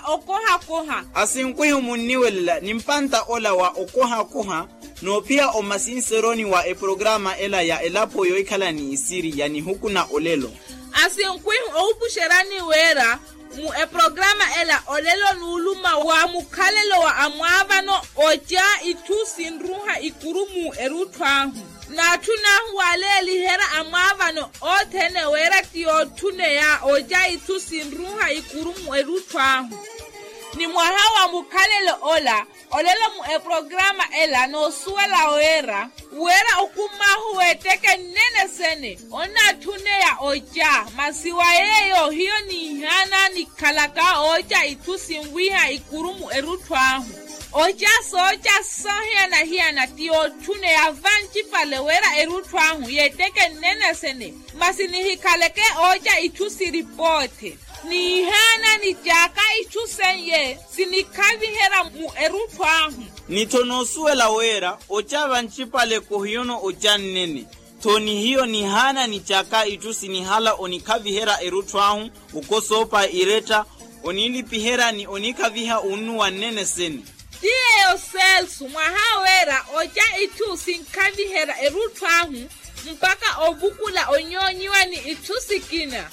okoha koha. Asinkwihu muniwela nimpanta ola wa okoha koha no pia o masinseroni wa programa ela ya elapo yoikala ni isiri yani huku na olelo. Asinkwihu oupusherani wera mu programa ela olelo nuluma wa mukalelo wa amwavano oja itusi nruha ikurumu erutwahu. Na tuna waleli hera amavano otene wera tiyo tune ya oja itusi nruha ikurumu erutwahu. Ni mwahawa mukalelo ola olelo mu programa ela no suela wera okumahu weteke nene sene ona tune ya oja masiwa yeyo hiyo ni hana ni kalaka oja itusi mwiha ikurumu erutwahu. Oja soja sohia na tiyo tune ya vanchi pale wera erutwahu yeteke nene sene masini hikaleke oja itusi ripote. Ni hana ni jaka itusenye sinikavi hera mu erutwahu. Nitonosuela wera ochava nchipale kuhiono ojan nene. Toni hiyo ni hana ni jaka itusi ni hala onikavi hera erutwahu ukosopa ireta onilipi hera ni onikaviha unuwa nene seni. Tiye yoselsu mwahawera oja itusi nkavi hera erutwahu mpaka obukula onyonyiwa ni itusi kina.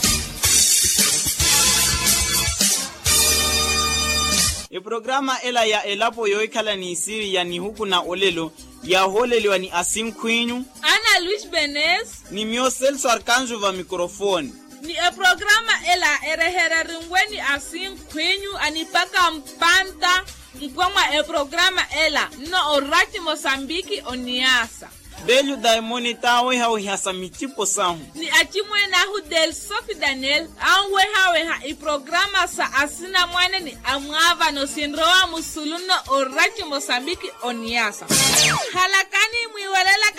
Programa ela ya elapo yoikala ni isiri yani huku na olelo ya holeliwa ni Asinkwihu Ana Luis Benes ni mio Celso Arcanjo va mikrofoni. Ni programa ela erehera ringweni Asinkwihu anipaka mpanta mpoma programa ela no orati Mosambiki oniasa. Belyu daimoni tawe hawe hasa michipo samu. Ni achimwe na hudel Sophie Daniel anwe hawe ha programa sa asina mwane ni amwava no sinroa musuluno orati Mosambiki oniasa. Halakani mwiwelela